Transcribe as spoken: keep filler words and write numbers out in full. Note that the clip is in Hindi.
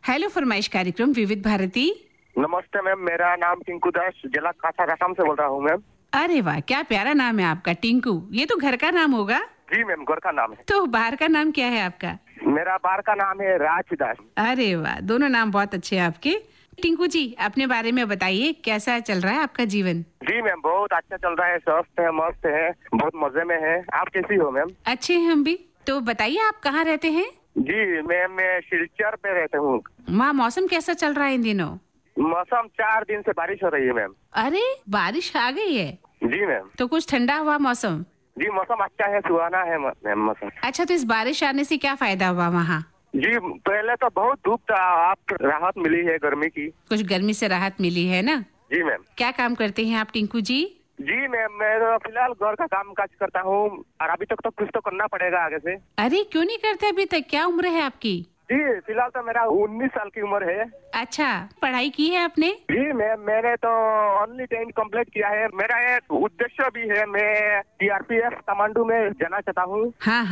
हेलो फरमाइश कार्यक्रम विविध भारती। नमस्ते मैम, मेरा नाम टिंकू दास जिला कासाराम से बोल रहा हूँ मैम। अरे वाह, क्या प्यारा नाम है आपका टिंकू। ये तो घर का नाम होगा। जी मैम, घर का नाम है। तो बाहर का नाम क्या है आपका? मेरा बाहर का नाम है राजदास। अरे वाह, दोनों नाम बहुत अच्छे हैं आपके। टिंकू जी, अपने बारे में बताइए, कैसा चल रहा है आपका जीवन? जी मैम, बहुत अच्छा चल रहा है, स्वस्थ है, मस्त है, बहुत मजे में है। आप कैसी हो मैम? अच्छे हैं हम भी। तो बताइए, आप कहाँ रहते हैं? जी मैम, मैं सिलचर पे रहता हूँ। वहाँ मौसम कैसा चल रहा है इन दिनों? मौसम चार दिन से बारिश हो रही है मैम। अरे, बारिश आ गई है? जी मैम। तो कुछ ठंडा हुआ मौसम? जी मौसम अच्छा है, सुहाना है मैम मौसम। अच्छा, तो इस बारिश आने से क्या फायदा हुआ वहाँ? जी पहले तो बहुत धूप था, आप राहत मिली है गर्मी की। कुछ गर्मी से राहत मिली है ना? जी मैम। क्या काम करते हैं आप टिंकू जी? जी मैम, मैं तो फिलहाल घर का काम काज करता हूँ और अभी तक तो कुछ तो करना पड़ेगा आगे से। अरे, क्यों नहीं करते अभी तक? क्या उम्र है आपकी? जी फिलहाल तो मेरा उन्नीस साल की उम्र है। अच्छा, पढ़ाई की है आपने? जी मैम, मैंने तो ओनली टेंथ कंप्लीट किया है। मेरा एक उद्देश्य भी है, मैं सीआरपीएफ कमांडो में जाना चाहता हूँ। हाँ।